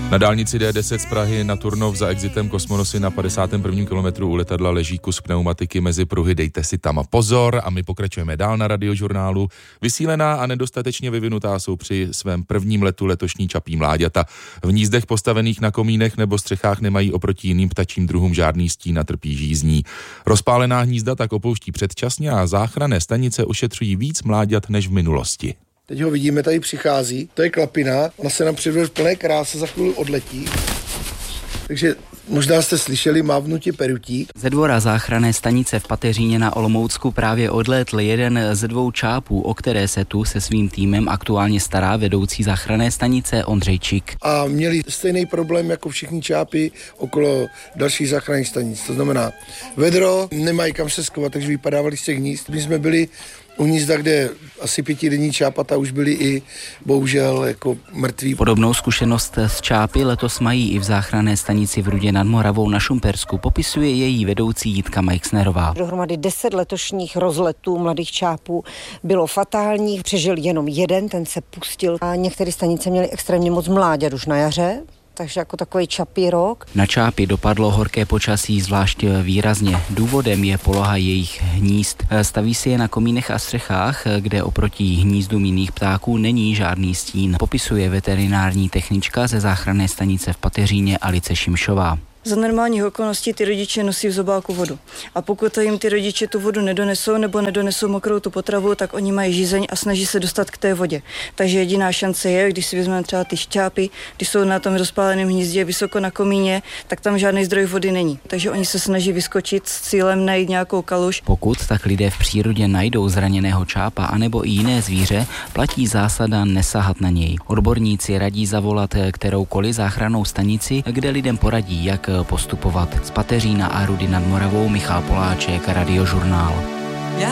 Na dálnici D10 z Prahy na Turnov za exitem Kosmonosy na 51. kilometru u letadla leží kus pneumatiky mezi pruhy, dejte si tam pozor a my pokračujeme dál na Radiožurnálu. Vysílená a nedostatečně vyvinutá jsou při svém prvním letu letošní čapí mláďata. V hnízdech postavených na komínech nebo střechách nemají oproti jiným ptačím druhům žádný stín a trpí žízní. Rozpálená hnízda tak opouští předčasně a záchranné stanice ošetřují víc mláďat než v minulosti. Teď ho vidíme, tady přichází, to je klapina, ona se nám předvede v plné kráse, za chvíli odletí. Takže možná jste slyšeli mávnutí perutí. Ze dvora záchranné stanice v Pateříně na Olomoucku právě odlétl jeden ze 2 čápů, o které se tu se svým týmem aktuálně stará vedoucí záchranné stanice Ondřejčík. A měli stejný problém jako všichni čápy okolo dalších záchranných stanic. To znamená, vedro, nemají kam se skovat, takže vypadávali z těch hnízd. My jsme byli u hnízda, kde asi 5denní čápata už byli i bohužel jako mrtví. Podobnou zkušenost s čápy letos mají i v záchranné stanici v Rudě nad Moravou na Šumpersku, popisuje její vedoucí Jitka Majksnerová. Dohromady 10 letošních rozletů mladých čápů bylo fatálních, přežil jenom jeden, ten se pustil a některé stanice měly extrémně moc mláďat už na jaře. Takže jako takový čapí rok. Na čápy dopadlo horké počasí zvlášť výrazně. Důvodem je poloha jejich hnízd. Staví si je na komínech a střechách, kde oproti hnízdům jiných ptáků není žádný stín. Popisuje veterinární technička ze záchranné stanice v Pateříně Alice Šimšová. Za normálních okolností ty rodiče nosí v zobáku vodu. A pokud jim ty rodiče tu vodu nedonesou nebo nedonesou mokrou tu potravu, tak oni mají žízeň a snaží se dostat k té vodě. Takže jediná šance je, když si vezmeme třeba ty šťápy, když jsou na tom rozpáleném hnízdě vysoko na komíně, tak tam žádný zdroj vody není. Takže oni se snaží vyskočit s cílem najít nějakou kaluž. Pokud tak lidé v přírodě najdou zraněného čápa anebo i jiné zvíře, platí zásada nesahat na něj. Odborníci radí zavolat kteroukoliv záchrannou stanici, kde lidem poradí, jak postupovat. Z Pateřína a Rudy nad Moravou Michal Poláček, Radiožurnál.